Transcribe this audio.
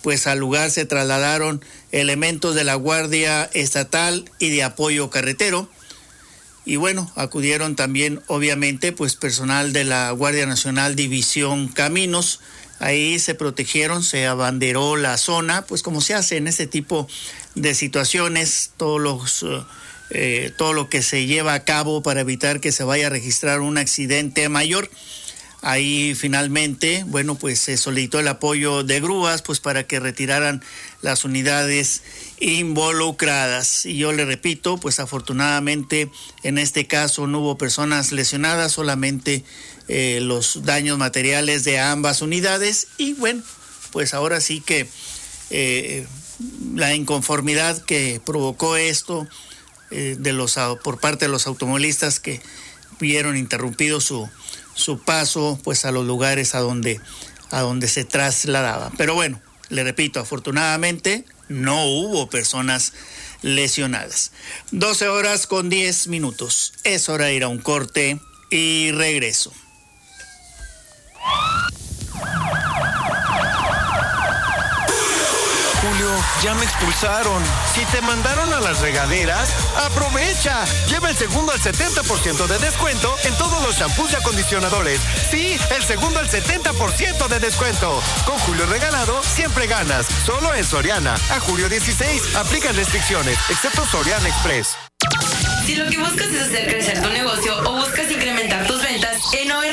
pues al lugar se trasladaron elementos de la Guardia Estatal y de apoyo carretero. Y bueno, acudieron también, obviamente, pues personal de la Guardia Nacional División Caminos. Ahí se protegieron, se abanderó la zona, pues como se hace en este tipo de situaciones, todo lo que se lleva a cabo para evitar que se vaya a registrar un accidente mayor. Ahí finalmente, bueno, pues se solicitó el apoyo de grúas, pues para que retiraran las unidades involucradas. Y yo le repito, pues afortunadamente en este caso no hubo personas lesionadas, solamente los daños materiales de ambas unidades. Y bueno, pues ahora sí que la inconformidad que provocó esto por parte de los automovilistas que vieron interrumpido su paso pues a los lugares a donde se trasladaban. Pero bueno, le repito, afortunadamente no hubo personas lesionadas. 12:10. Es hora de ir a un corte y regreso. Julio, ya me expulsaron. Si te mandaron a las regaderas, ¡aprovecha! Lleva el segundo al 70% de descuento en todos los shampoos y acondicionadores. Sí, el segundo al 70% de descuento. Con Julio Regalado, siempre ganas. Solo en Soriana. A julio 16. Aplican restricciones, excepto Soriana Express. Si lo que buscas es hacer crecer tu negocio o buscas incrementar tus ventas, en OR